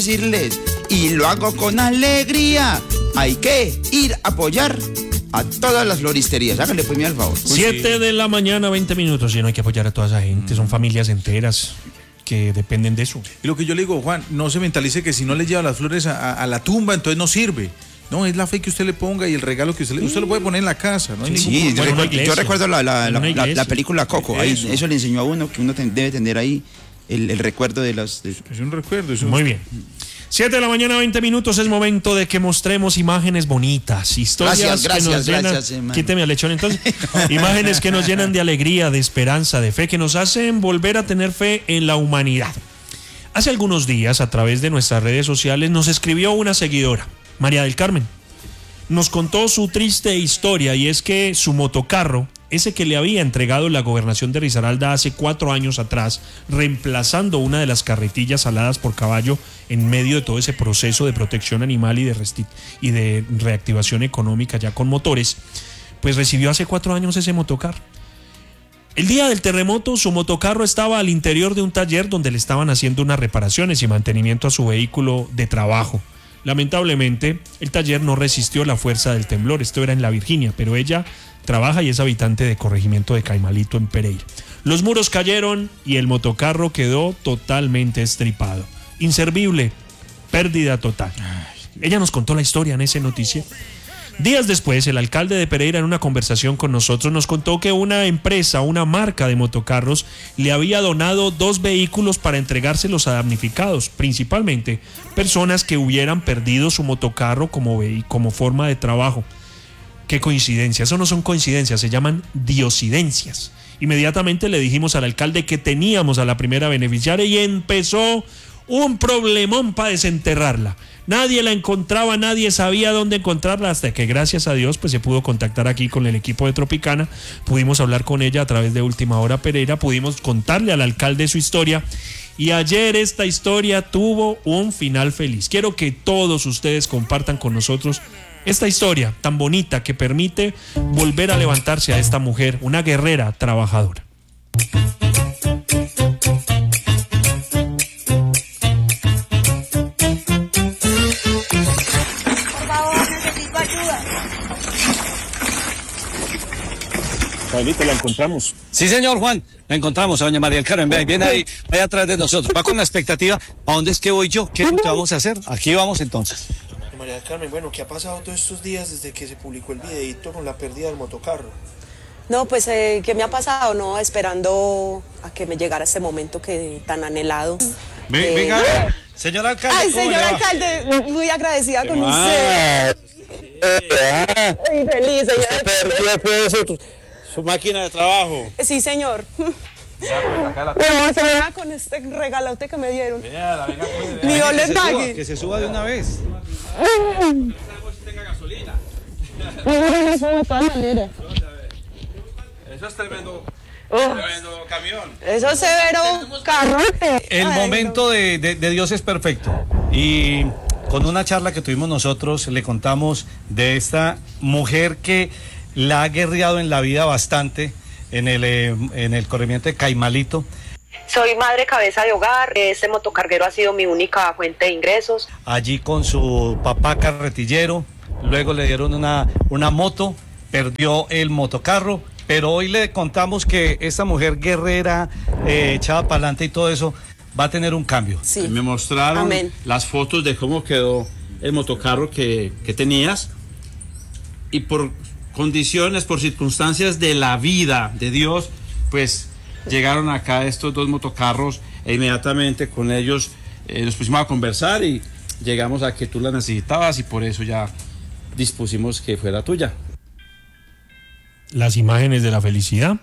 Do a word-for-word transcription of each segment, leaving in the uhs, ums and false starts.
decirles, y lo hago con alegría. Hay que ir a apoyar a todas las floristerías. Háganle pues mi al favor. Siete de la mañana, veinte minutos. Y no hay que apoyar a toda esa gente. Son familias enteras que dependen de eso. Y lo que yo le digo, Juan, no se mentalice que si no le lleva las flores a, a, a la tumba, entonces no sirve. No, es la fe que usted le ponga y el regalo que usted le... Usted lo puede poner en la casa, ¿no? Hay Sí, ningún sí, yo, problema. recuerdo, yo recuerdo la, la, la, la, la película Coco. Ahí, Eso. eso le enseñó a uno que uno ten, debe tener ahí el, el recuerdo de los... De... Es un recuerdo. Es un... Muy bien. Siete de la mañana, veinte minutos. Es momento de que mostremos imágenes bonitas. Historias Gracias, gracias, que nos llenan... gracias, hermano. Quíteme al lechón entonces. Imágenes que nos llenan de alegría, de esperanza, de fe, que nos hacen volver a tener fe en la humanidad. Hace algunos días, a través de nuestras redes sociales, nos escribió una seguidora, María del Carmen. Nos contó su triste historia, y es que su motocarro, ese que le había entregado la gobernación de Risaralda hace cuatro años atrás, reemplazando una de las carretillas aladas por caballo en medio de todo ese proceso de protección animal y de, resti- y de reactivación económica ya con motores, pues recibió hace cuatro años ese motocarro. El día del terremoto, su motocarro estaba al interior de un taller donde le estaban haciendo unas reparaciones y mantenimiento a su vehículo de trabajo. Lamentablemente, el taller no resistió la fuerza del temblor. Esto era en La Virginia, pero ella trabaja y es habitante de corregimiento de Caimalito en Pereira. Los muros cayeron y el motocarro quedó totalmente estripado. Inservible, pérdida total. Ella nos contó la historia en ese noticiero. Días después, el alcalde de Pereira, en una conversación con nosotros, nos contó que una empresa, una marca de motocarros, le había donado dos vehículos para entregárselos a damnificados, principalmente personas que hubieran perdido su motocarro como, vehi- como forma de trabajo. Qué coincidencia, eso no son coincidencias, se llaman diosidencias. Inmediatamente le dijimos al alcalde que teníamos a la primera beneficiaria y empezó un problemón para desenterrarla. Nadie la encontraba, nadie sabía dónde encontrarla, hasta que gracias a Dios pues se pudo contactar aquí con el equipo de Tropicana, pudimos hablar con ella a través de Última Hora Pereira, pudimos contarle al alcalde su historia, y ayer esta historia tuvo un final feliz. Quiero que todos ustedes compartan con nosotros esta historia tan bonita que permite volver a levantarse a esta mujer, una guerrera trabajadora. Juanito, la encontramos. Sí, señor Juan, la encontramos a doña María del Carmen. Ve, viene ahí, vaya atrás de nosotros. Va con la expectativa. ¿A dónde es que voy yo? ¿Qué es lo que vamos a hacer? Aquí vamos entonces. María del Carmen, bueno, ¿qué ha pasado todos estos días desde que se publicó el videíto con la pérdida del motocarro? No, pues, eh, ¿qué me ha pasado? No, esperando a que me llegara este momento que tan anhelado. Ven, Eh, venga, señor alcalde. Ay, ¿cómo señor le va? alcalde, muy agradecida con Ah. usted. Muy feliz, señor. Perdió pues, su, su máquina de trabajo. Sí, señor. Me emociona con este regalote que me dieron. Ni yo les pague. Que se suba de una vez. De todas maneras. Eso es tremendo, tremendo camión. Eso es severo carrote. El Ay, momento de, de- de Dios es perfecto. Y con una charla que tuvimos nosotros, le contamos de esta mujer que la ha guerreado en la vida bastante en el, eh, en el corregimiento de Caimalito. Soy madre cabeza de hogar, este motocarguero ha sido mi única fuente de ingresos. Allí con su papá carretillero, luego le dieron una, una moto, perdió el motocarro, pero hoy le contamos que esta mujer guerrera, eh, echada para adelante y todo eso, va a tener un cambio. Sí. Me mostraron Amén. las fotos de cómo quedó el motocarro que, que tenías, y por condiciones, por circunstancias de la vida de Dios, pues llegaron acá estos dos motocarros e inmediatamente con ellos eh, nos pusimos a conversar y llegamos a que tú la necesitabas y por eso ya dispusimos que fuera tuya. Las imágenes de la felicidad,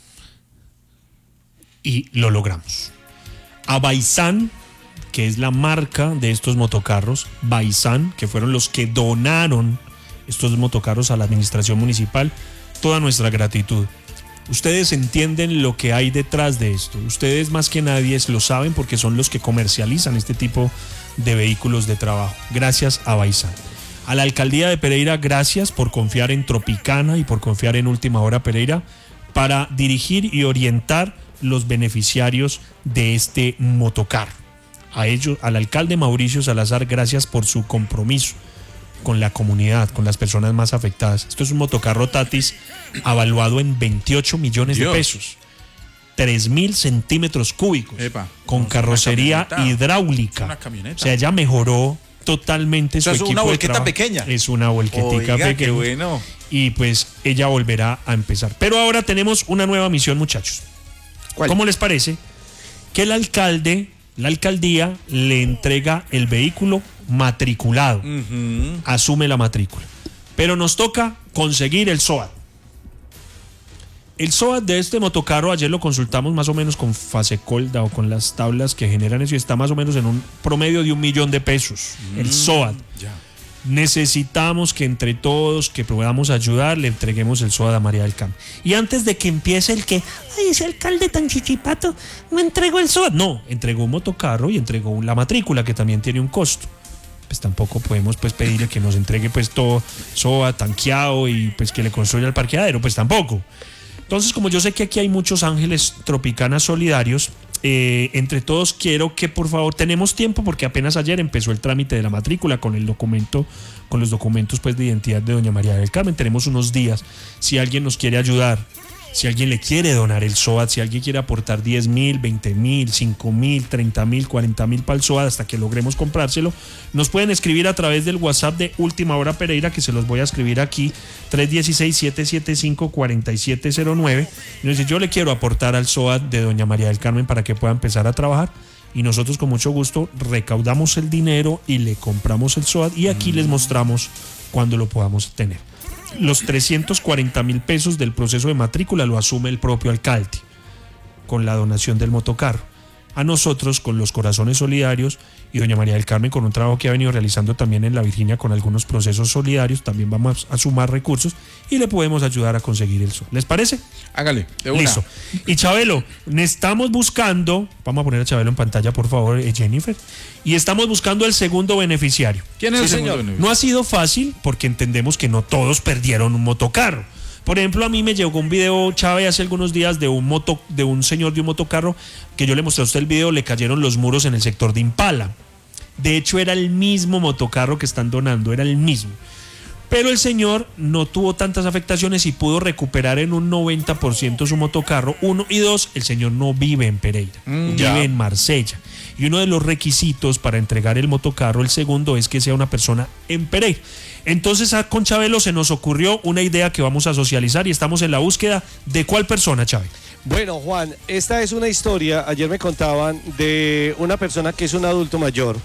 y lo logramos. A Baisan, que es la marca de estos motocarros, Baisan, que fueron los que donaron estos motocarros a la administración municipal, toda nuestra gratitud. Ustedes entienden lo que hay detrás de esto. Ustedes más que nadie lo saben porque son los que comercializan este tipo de vehículos de trabajo. Gracias a Baisan. A la alcaldía de Pereira, gracias por confiar en Tropicana y por confiar en Última Hora Pereira para dirigir y orientar los beneficiarios de este motocarro. A ellos, al alcalde Mauricio Salazar, gracias por su compromiso con la comunidad, con las personas más afectadas. Esto es un motocarro Tatis avaluado en veintiocho millones Dios. de pesos. tres mil centímetros cúbicos. Epa, con no, carrocería hidráulica. Una camioneta. O sea, ya mejoró totalmente su o sea, equipo es una de volqueta trabajo. pequeña. Es una volquetica Oiga, pequeña. qué bueno. Y pues ella volverá a empezar. Pero ahora tenemos una nueva misión, muchachos. ¿Cuál? ¿Cómo les parece que el alcalde, la alcaldía, le entrega el vehículo matriculado? Uh-huh. Asume la matrícula. Pero nos toca conseguir el S O A T. El S O A T de este motocarro, ayer lo consultamos más o menos con Fasecolda o con las tablas que generan eso, y está más o menos en un promedio de un millón de pesos. Mm, el S O A T. Ya. Necesitamos que entre todos, que podamos ayudar, le entreguemos el S O A T a María del Carmen. Y antes de que empiece el que, ay, ese alcalde tan chichipato, no entregó el S O A T. No, entregó un motocarro y entregó la matrícula, que también tiene un costo. Pues tampoco podemos pues pedirle que nos entregue pues todo S O A T tanqueado y pues que le construya el parqueadero, pues tampoco. Entonces, como yo sé que aquí hay muchos ángeles tropicanas solidarios, eh, entre todos quiero que por favor, tenemos tiempo porque apenas ayer empezó el trámite de la matrícula con el documento, con los documentos pues de identidad de doña María del Carmen. Tenemos unos días. Si alguien nos quiere ayudar, si alguien le quiere donar el S O A T, si alguien quiere aportar diez mil, veinte mil, cinco mil, treinta mil, cuarenta mil para el S O A T hasta que logremos comprárselo, nos pueden escribir a través del WhatsApp de Última Hora Pereira, que se los voy a escribir aquí, tres uno seis, siete siete cinco, cuatro siete cero nueve. Y nos dice, yo le quiero aportar al S O A T de doña María del Carmen para que pueda empezar a trabajar. Y nosotros con mucho gusto recaudamos el dinero y le compramos el S O A T y aquí mm. les mostramos cuándo lo podamos tener. Los trescientos cuarenta mil pesos del proceso de matrícula lo asume el propio alcalde con la donación del motocarro. A nosotros, con los corazones solidarios, y doña María del Carmen con un trabajo que ha venido realizando también en la Virginia con algunos procesos solidarios, también vamos a sumar recursos y le podemos ayudar a conseguir el S O A T. ¿Les parece? Hágale, de una. Listo. Y Chabelo, estamos buscando, vamos a poner a Chabelo en pantalla, por favor, eh, Jennifer, y estamos buscando el segundo beneficiario. ¿Quién es Sí, el segundo señor. beneficiario? No ha sido fácil porque entendemos que no todos perdieron un motocarro. Por ejemplo, a mí me llegó un video, Chávez, hace algunos días de un moto, de un señor de un motocarro que yo le mostré a usted el video, le cayeron los muros en el sector de Impala. De hecho, era el mismo motocarro que están donando, era el mismo. Pero el señor no tuvo tantas afectaciones y pudo recuperar en un noventa por ciento su motocarro. Uno y dos, el señor no vive en Pereira, mm, vive ya. en Marsella. Y uno de los requisitos para entregar el motocarro, el segundo, es que sea una persona en Pereira. Entonces a con Chabelo se nos ocurrió una idea que vamos a socializar y estamos en la búsqueda de cuál persona, Chávez. Bueno, Juan, esta es una historia, ayer me contaban, de una persona que es un adulto mayor.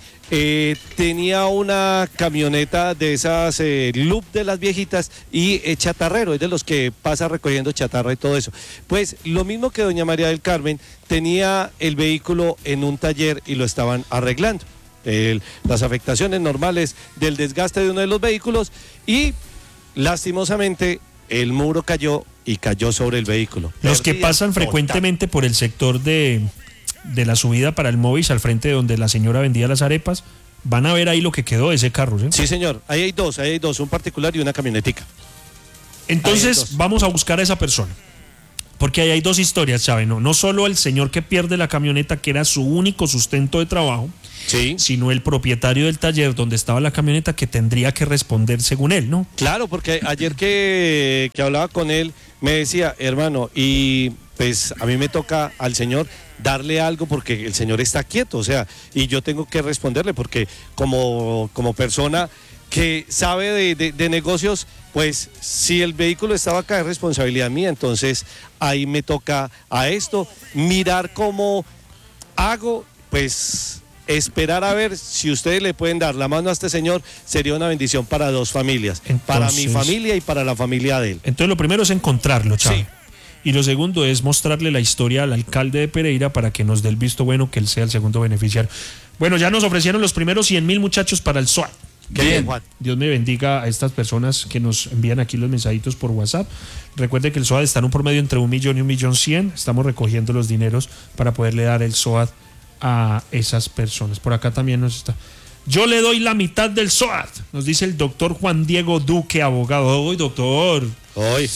Eh, tenía una camioneta de esas eh, loop de las viejitas y eh, chatarrero, es de los que pasa recogiendo chatarra y todo eso. Pues lo mismo que doña María del Carmen, tenía el vehículo en un taller y lo estaban arreglando. El, las afectaciones normales del desgaste de uno de los vehículos y lastimosamente el muro cayó y cayó sobre el vehículo. Los que Pérdida pasan total. frecuentemente por el sector de, de la subida para el Movis, al frente de donde la señora vendía las arepas, van a ver ahí lo que quedó de ese carro, ¿sí? Sí, señor, ahí hay dos, ahí hay dos, un particular y una camionetica. Entonces vamos a buscar a esa persona. Porque ahí hay dos historias, Chávez, ¿no? No solo el señor que pierde la camioneta, que era su único sustento de trabajo, sí, sino el propietario del taller donde estaba la camioneta que tendría que responder según él, ¿no? Claro, porque ayer que, que hablaba con él, me decía, hermano, y pues a mí me toca al señor darle algo porque el señor está quieto, o sea, y yo tengo que responderle porque como, como persona que sabe de, de, de negocios, pues si el vehículo estaba acá es responsabilidad mía, entonces ahí me toca a esto, mirar cómo hago, pues esperar a ver si ustedes le pueden dar la mano a este señor, sería una bendición para dos familias, entonces, para mi familia y para la familia de él. Entonces lo primero es encontrarlo, Chávez. Sí. Y lo segundo es mostrarle la historia al alcalde de Pereira para que nos dé el visto bueno que él sea el segundo beneficiario. Bueno, ya nos ofrecieron los primeros cien mil muchachos para el S O A T. Qué bien, Juan. Dios me bendiga a estas personas que nos envían aquí los mensajitos por WhatsApp. Recuerden que el S O A T está en un promedio entre un millón y un millón cien. Estamos recogiendo los dineros para poderle dar el S O A T a esas personas. Por acá también nos está. Yo le doy la mitad del S O A T, nos dice el doctor Juan Diego Duque, abogado. Hoy, doctor. Hoy.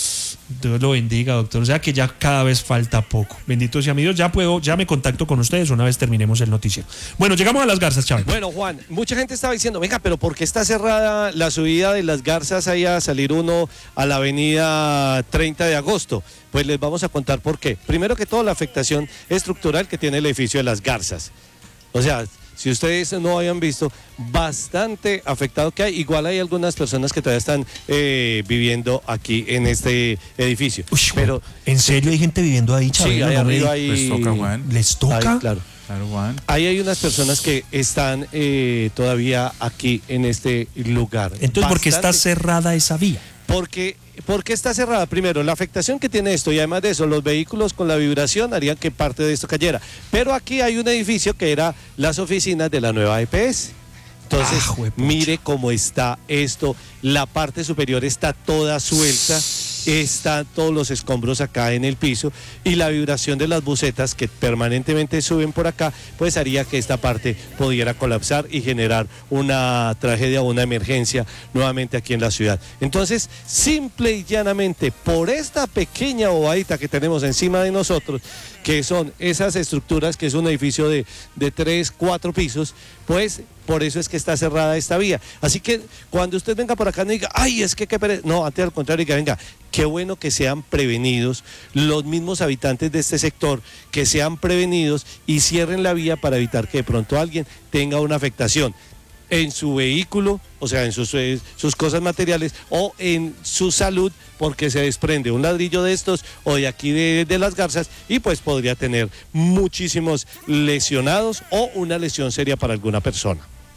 Dios lo bendiga, doctor. O sea que ya cada vez falta poco. Bendito sea mi Dios. Ya puedo, ya me contacto con ustedes una vez terminemos el noticiero. Bueno, llegamos a Las Garzas, Chávez. Bueno, Juan, mucha gente estaba diciendo, venga, pero ¿por qué está cerrada la subida de Las Garzas ahí a salir uno a la avenida treinta de agosto? Pues les vamos a contar por qué. Primero que todo, la afectación estructural que tiene el edificio de Las Garzas. O sea, si ustedes no habían visto, bastante afectado que hay. Igual hay algunas personas que todavía están eh, viviendo aquí en este edificio. Uy, pero ¿en serio hay gente viviendo ahí, Chávez? sí, ahí No, arriba hay... Pues toca, Juan. ¿Les toca? Ahí, claro. Claro, Juan. Ahí hay unas personas que están eh, todavía aquí en este lugar. Entonces, ¿por qué está Bastante. cerrada esa vía? Porque, porque está cerrada. Primero, la afectación que tiene esto y además de eso, los vehículos con la vibración harían que parte de esto cayera. Pero aquí hay un edificio que era las oficinas de la nueva E P S. Entonces, Ah, juepucha. mire cómo está esto. La parte superior está toda suelta. Están todos los escombros acá en el piso y la vibración de las bucetas que permanentemente suben por acá, pues haría que esta parte pudiera colapsar y generar una tragedia o una emergencia nuevamente aquí en la ciudad. Entonces, simple y llanamente, por esta pequeña bobadita que tenemos encima de nosotros, que son esas estructuras, que es un edificio de, de tres, cuatro pisos, pues por eso es que está cerrada esta vía. Así que cuando usted venga por acá no diga, ay, es que qué pereza. No, antes al contrario, que venga, qué bueno que sean prevenidos los mismos habitantes de este sector, que sean prevenidos y cierren la vía para evitar que de pronto alguien tenga una afectación en su vehículo, o sea, en sus, eh, sus cosas materiales o en su salud, porque se desprende un ladrillo de estos o de aquí de, de Las Garzas y pues podría tener muchísimos lesionados o una lesión seria para alguna persona.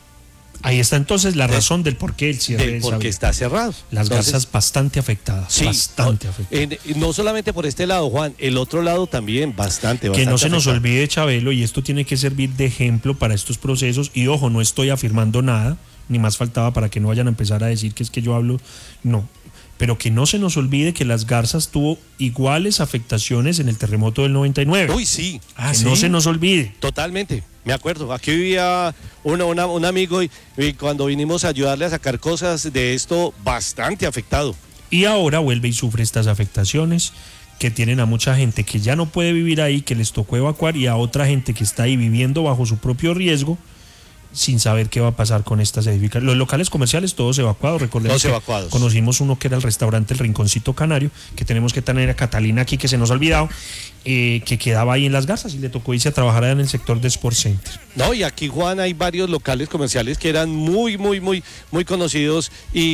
Ahí está entonces la razón del por qué el cierre De, de esa porque vía. está cerrado. Las Entonces, Garzas bastante afectadas, sí, bastante no, afectadas. en- no solamente por este lado, Juan, el otro lado también bastante, bastante Que no se nos afectado. olvide, Chabelo, y esto tiene que servir de ejemplo para estos procesos. Y ojo, no estoy afirmando nada, ni más faltaba para que no vayan a empezar a decir que es que yo hablo. No. Pero que no se nos olvide que Las Garzas tuvo iguales afectaciones en el terremoto del noventa y nueve. Uy, sí. que no se nos olvide. Totalmente, me acuerdo. Aquí vivía uno, una- un amigo y, y cuando vinimos a ayudarle a sacar cosas de esto, bastante afectado. Y ahora vuelve y sufre estas afectaciones que tienen a mucha gente que ya no puede vivir ahí, que les tocó evacuar, y a otra gente que está ahí viviendo bajo su propio riesgo, sin saber qué va a pasar con estas edificaciones. Los locales comerciales todos evacuados, recordemos Todos que evacuados. conocimos uno que era el restaurante El Rinconcito Canario, que tenemos que tener a Catalina aquí, que se nos ha olvidado, eh, que quedaba ahí en Las Garzas y le tocó irse a trabajar allá en el sector de Sport Center. No, y aquí, Juan, hay varios locales comerciales que eran muy, muy, muy, muy conocidos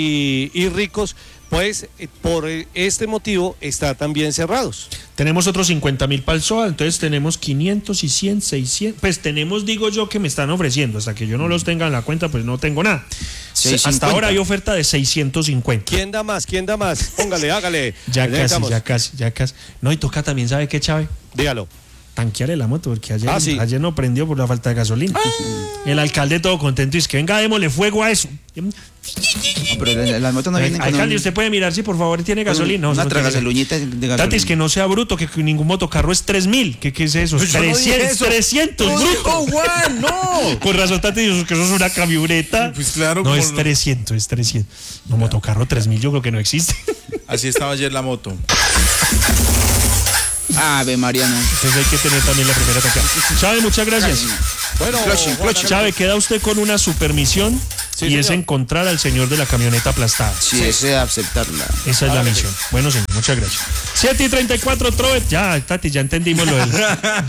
y, y ricos, pues eh, por eh, este motivo están también cerrados. Tenemos otros cincuenta mil para el S O A, entonces tenemos quinientos y cien, seiscientos. Pues tenemos, digo yo, que me están ofreciendo. Hasta que yo no los tenga en la cuenta, pues no tengo nada. seiscientos Hasta cincuenta. ahora hay oferta de seiscientos cincuenta. ¿Quién da más? ¿Quién da más? Póngale, hágale. Ya Allá casi, estamos. ya casi, ya casi. No, y toca también, ¿sabe qué, Chávez? Dígalo. Tanquearle la moto, porque ayer, Ah, sí. ayer no prendió por la falta de gasolina. El alcalde todo contento y es que venga, démosle fuego a eso. Pero la- las motos no vienen con Alcalde, un- usted puede mirar si por favor tiene gasolina. No, una eso no tiene- tragaceluñita de gasolina. Tati, es que no sea bruto, que que ningún motocarro es tres mil. ¿Qué, ¿Qué es eso? Pues yo no dije trescientos, eso. trescientos, No bruto. dijo Juan, no. Con razón, Tati, dices que eso es una camioneta. Pues claro, No, como es no. trescientos, es trescientos. No, motocarro tres mil yo creo que no existe. Así estaba ayer la moto. Ave Mariano. Entonces hay que tener también la primera tanqueada. Chávez, muchas gracias. Bueno, Cloche, Juan, cloche. Chávez, queda usted con una supermisión Sí, y es señor. encontrar al señor de la camioneta aplastada. Si desea aceptarla. Esa es la misión. Bueno, señor, muchas gracias. siete y treinta y cuatro, Trovet. Ya, Tati, ya entendimos lo del